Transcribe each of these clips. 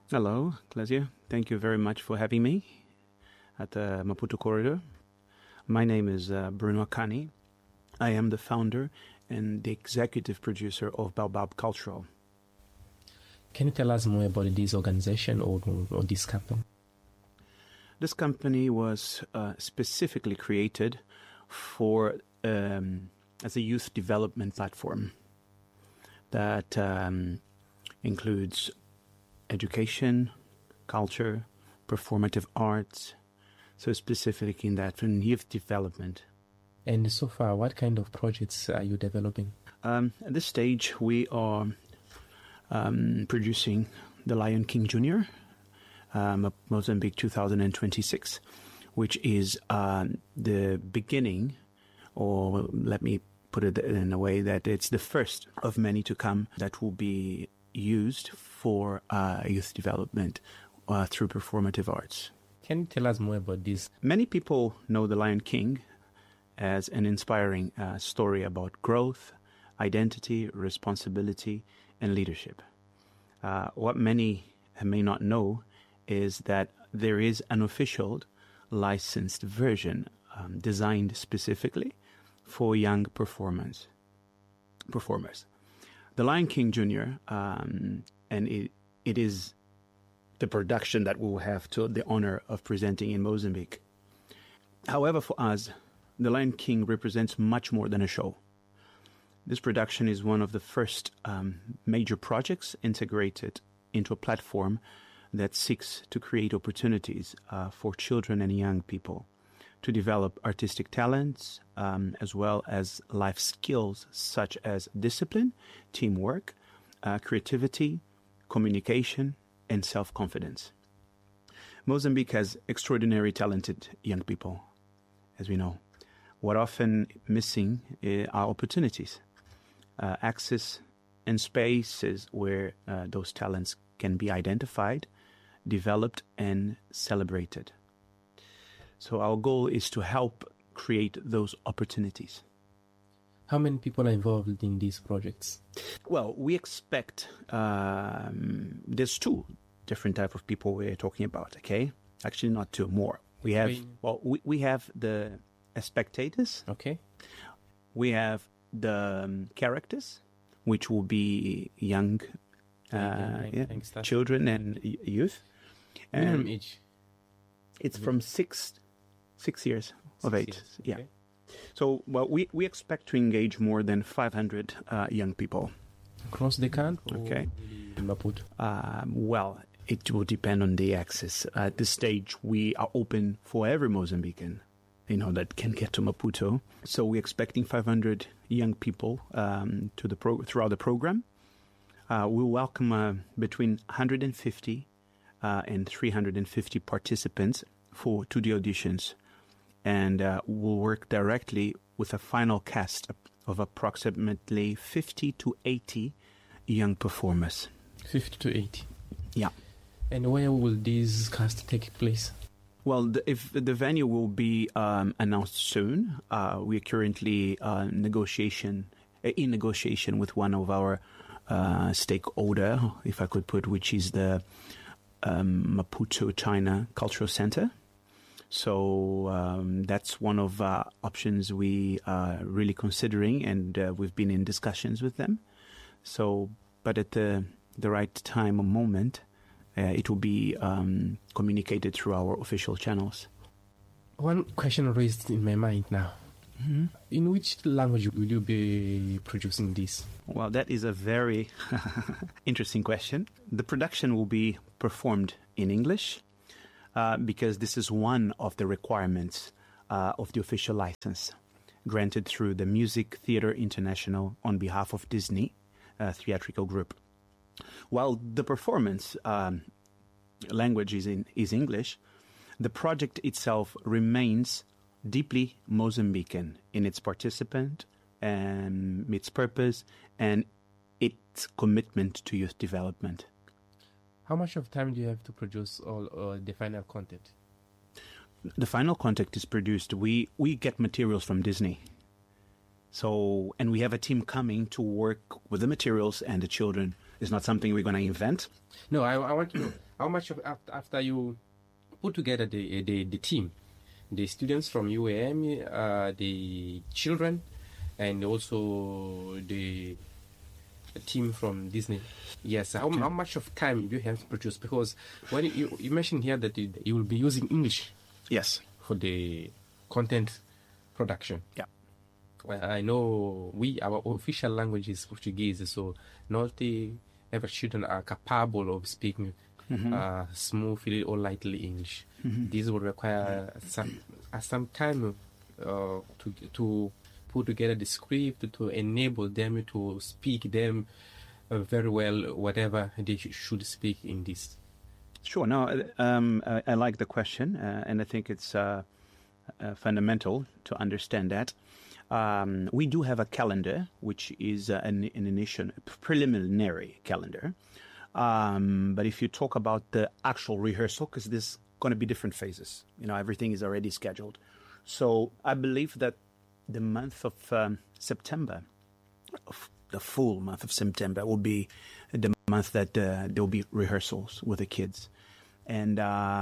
Hello, Clesio. Thank you very much for having me at the Maputo Corridor. My name is Bruno Akani. I am the founder and the executive producer of Baobab Cultural. Can you tell us more about this organization or this company? This company was specifically created for as a youth development platform that includes education, culture, performative arts, so specific in that in youth development. And so far, what kind of projects are you developing? At this stage, we are producing The Lion King Jr., Mozambique 2026, which is the beginning, or let me put it in a way that it's the first of many to come that will be used for youth development through performative arts. Can you tell us more about this? Many people know The Lion King as an inspiring story about growth, identity, responsibility, and leadership. What many may not know is that there is an official licensed version designed specifically for young performers. The Lion King Jr., and it is the production that we will have to the honor of presenting in Mozambique. However, for us, The Lion King represents much more than a show. This production is one of the first major projects integrated into a platform that seeks to create opportunities for children and young people to develop artistic talents as well as life skills such as discipline, teamwork, creativity, communication, and self-confidence. Mozambique has extraordinary talented young people, as we know. What often missing are opportunities, access, and spaces where those talents can be identified, developed, and celebrated. So our goal is to help create those opportunities. How many people are involved in these projects? Well, we expect there's two different type of people we're talking about, okay? Actually, not two, more. We have, we have the spectators. Okay. We have the characters, which will be young children and youth. Minimum age? It's from six years of age. Yeah. Okay. So, well, we expect to engage more than 500 young people. Across the country? Okay. In Maputo? Well, it will depend on the access. At this stage, we are open for every Mozambican, that can get to Maputo. So we're expecting 500 young people throughout the program. We'll welcome between 150 and 350 participants to the auditions. And we'll work directly with a final cast of approximately 50 to 80 young performers. 50 to 80? Yeah. And where will this cast take place? Well, if the venue will be announced soon. We are currently in negotiation with one of our stakeholder, if I could put, which is the Maputo China Cultural Center. So that's one of options we are really considering, and we've been in discussions with them. So, but at the right time or moment, it will be communicated through our official channels. One question raised in my mind now. Mm-hmm. In which language will you be producing this? Well, that is a very interesting question. The production will be performed in English because this is one of the requirements of the official license granted through the Music Theatre International on behalf of Disney Theatrical Group. While the performance language is English, the project itself remains deeply Mozambican in its participant and its purpose and its commitment to youth development. How much of time do you have to produce all the final content? The final content is produced. We get materials from Disney. So, and we have a team coming to work with the materials and the children. It's not something we're going to invent. No, I want to know how much of after you put together the team, the students from UAM, the children, and also the team from Disney. Yes, how much of time do you have to produce? Because when you mentioned here that you will be using English. Yes. For the content production. Yeah. Well, I know our official language is Portuguese, so not every children are capable of speaking smoothly or lightly English. This will require some time to put together the script to enable them to speak them very well, whatever they should speak in this. Sure. No, I like the question, and I think it's fundamental to understand that. We do have a calendar, which is an initial preliminary calendar. But if you talk about the actual rehearsal, because there's going to be different phases, everything is already scheduled. So I believe that the month of September, the full month of September, will be the month that there will be rehearsals with the kids. And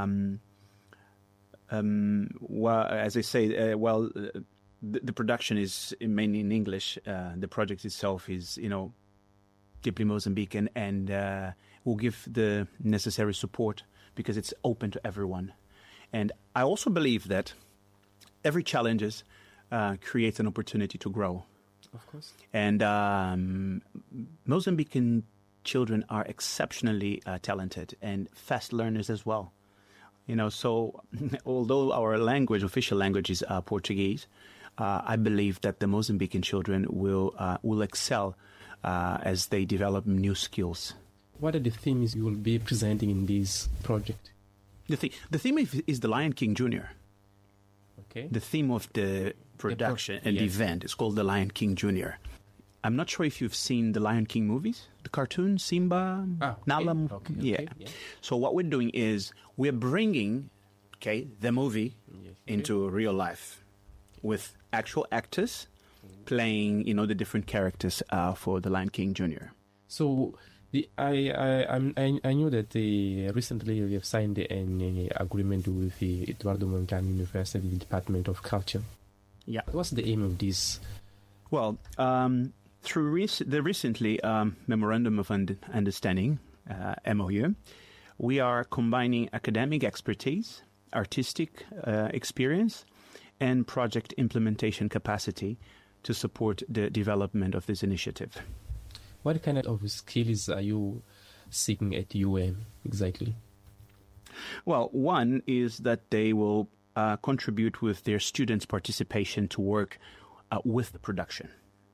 well, as I say, the production is mainly in English. The project itself is, deeply Mozambican, and will give the necessary support because it's open to everyone. And I also believe that every challenge creates an opportunity to grow. Of course. And Mozambican children are exceptionally talented and fast learners as well. So although our official language is Portuguese, I believe that the Mozambican children will excel as they develop new skills. What are the themes you will be presenting in this project? The theme is the Lion King Jr. Okay. The theme of the production and the event is called the Lion King Jr. I'm not sure if you've seen the Lion King movies, the cartoon, Simba, Nala. Yeah. So what we're doing is we're bringing, the movie into real life with actual actors playing, the different characters for the Lion King Jr. So I knew that recently we have signed an agreement with the Eduardo Mondlane University Department of Culture. Yeah. What's the aim of this? Well, through the recently Memorandum of Understanding, MOU, we are combining academic expertise, artistic experience, and project implementation capacity to support the development of this initiative. What kind of skills are you seeking at UM exactly? Well, one is that they will contribute with their students' participation to work with the production.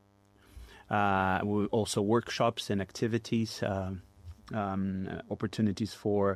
Also workshops and activities, opportunities for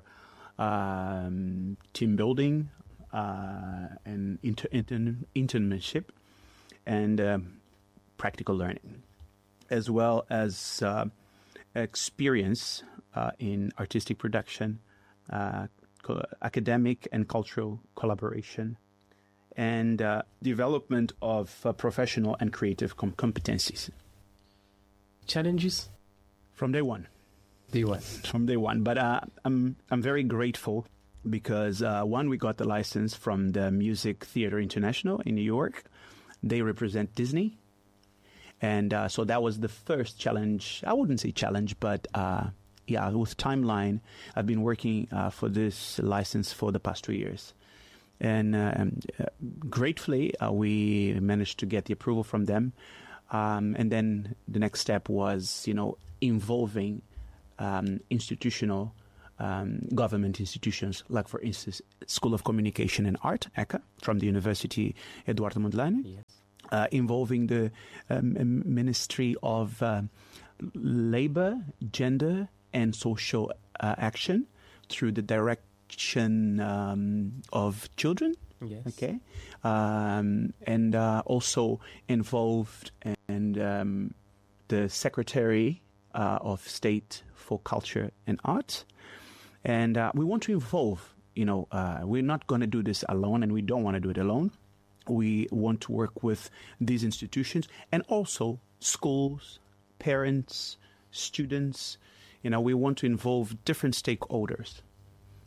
team building and internship and practical learning, as well as experience in artistic production, academic and cultural collaboration, and development of professional and creative competencies. Challenges? From day one. From day one. But I'm very grateful because, one, we got the license from the Music Theater International in New York. They represent Disney. And so that was the first challenge. I wouldn't say challenge, but with Timeline, I've been working for this license for the past 2 years. And gratefully, we managed to get the approval from them. And then the next step was, involving institutional government institutions, like, for instance, School of Communication and Art, ECA, from the University Eduardo Mondlane. Yes. Involving the Ministry of Labor, Gender, and Social Action through the Direction of Children. Yes. Okay. And also involved in the Secretary of State for Culture and Arts. And we want to involve, we're not going to do this alone, and we don't want to do it alone. We want to work with these institutions and also schools, parents, students. We want to involve different stakeholders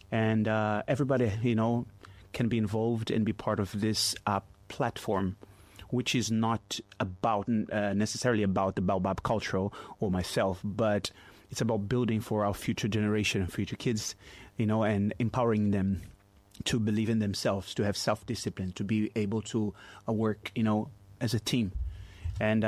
and everybody, can be involved and be part of this platform, which is not about necessarily about the Baobab Cultural or myself, but it's about building for our future generation and future kids, and empowering them to believe in themselves, to have self-discipline, to be able to work, as a team. And,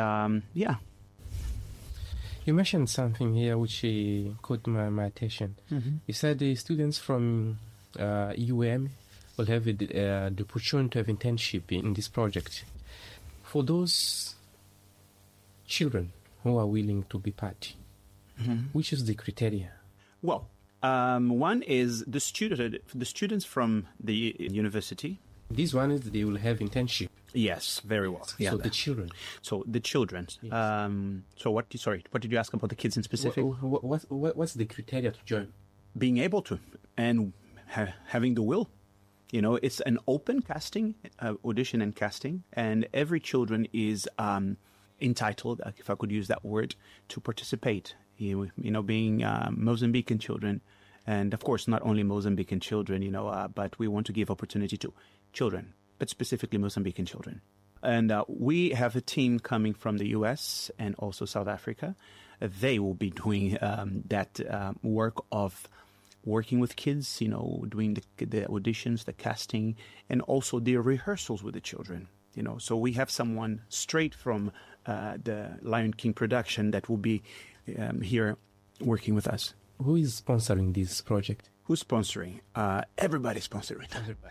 You mentioned something here which caught my attention. Mm-hmm. You said the students from UM will have the opportunity to have internship in this project. For those children who are willing to be part, which is the criteria? Well, one is the students from the university. This one is they will have internship. Yes, very well. Yeah. So the children. So the children. Yes. So what did you ask about the kids in specific? What's the criteria to join? Being able to and having the will. It's an open casting, audition and casting, and every children is entitled, if I could use that word, to participate. Being Mozambican children, and of course not only Mozambican children, but we want to give opportunity to children, but specifically Mozambican children. And we have a team coming from the U.S. and also South Africa. They will be doing that work of working with kids, doing the auditions, the casting, and also the rehearsals with the children. So we have someone straight from the Lion King production that will be here working with us. Who is sponsoring this project? Who's sponsoring? Everybody's sponsoring.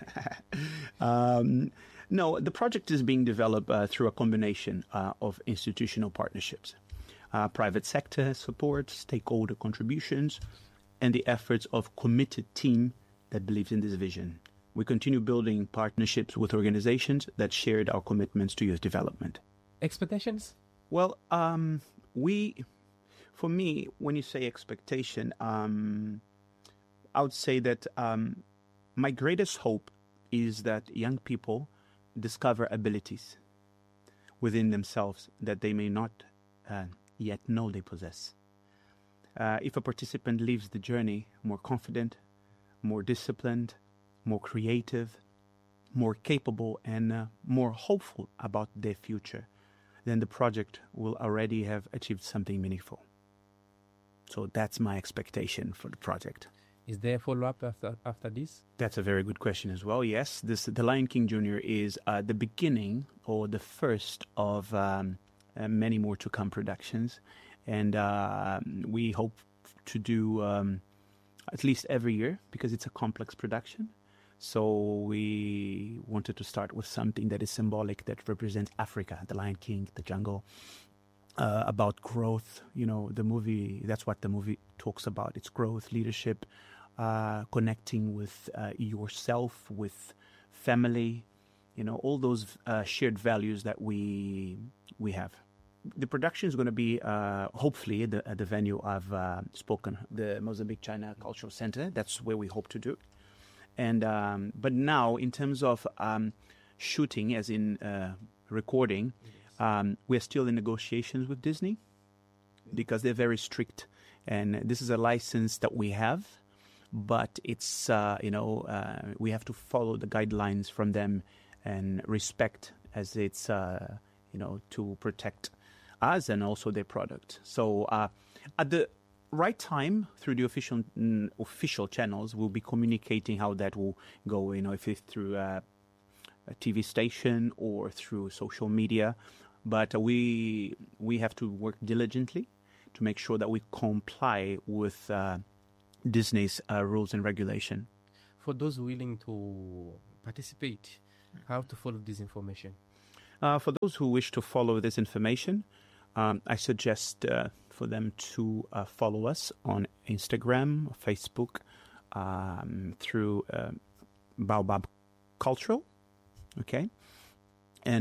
No, the project is being developed through a combination of institutional partnerships, private sector support, stakeholder contributions, and the efforts of committed team that believes in this vision. We continue building partnerships with organizations that shared our commitments to youth development. Expectations? Well, for me, when you say expectation, I would say that my greatest hope is that young people discover abilities within themselves that they may not yet know they possess. If a participant leaves the journey more confident, more disciplined, more creative, more capable, and more hopeful about their future, then the project will already have achieved something meaningful. So that's my expectation for the project. Is there a follow-up after this? That's a very good question as well. Yes, the Lion King Jr. is the beginning or the first of many more to come productions. And we hope to do at least every year because it's a complex production. So we wanted to start with something that is symbolic, that represents Africa, the Lion King, the jungle, about growth. The movie, that's what the movie talks about. It's growth, leadership, connecting with yourself, with family, all those shared values that we have. The production is going to be hopefully at the venue I've spoken, the Mozambique China Cultural Center. That's where we hope to do. And but now, in terms of shooting, as in recording, we're still in negotiations with Disney because they're very strict, and this is a license that we have, but it's we have to follow the guidelines from them and respect, as it's to protect us and also their product. So at the right time, through the official channels, we'll be communicating how that will go. If it's through a TV station or through social media, but we have to work diligently to make sure that we comply with Disney's rules and regulation. For those willing to participate, how to follow this information? For those who wish to follow this information, I suggest for them to follow us on Instagram, Facebook, through Baobab Cultural, okay? And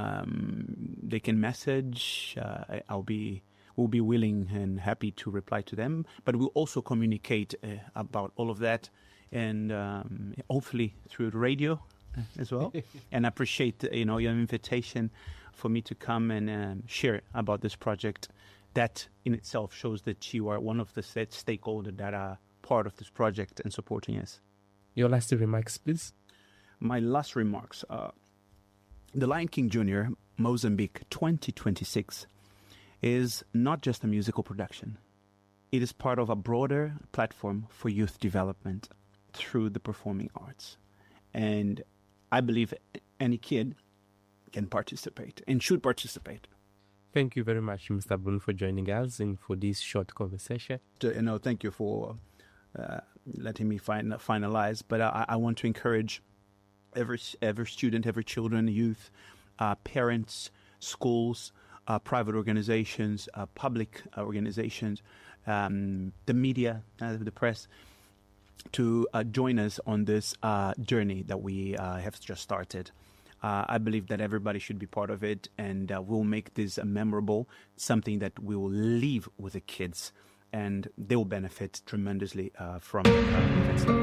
they can message. We'll be willing and happy to reply to them. But we'll also communicate about all of that, and hopefully through the radio as well. And I appreciate your invitation for me to come and share about this project. That in itself shows that you are one of the stakeholders that are part of this project and supporting us. Your last remarks, please. My last remarks. The Lion King Jr. Mozambique 2026 is not just a musical production. It is part of a broader platform for youth development through the performing arts. And I believe any kid can participate and should participate. Thank you very much, Mr. Bruno, for joining us and for this short conversation. Thank you for letting me finalize. But I want to encourage every student, every children, youth, parents, schools, private organizations, public organizations, the media, the press, to join us on this journey that we have just started. I believe that everybody should be part of it, and we'll make this memorable, something that we will leave with the kids, and they will benefit tremendously from events like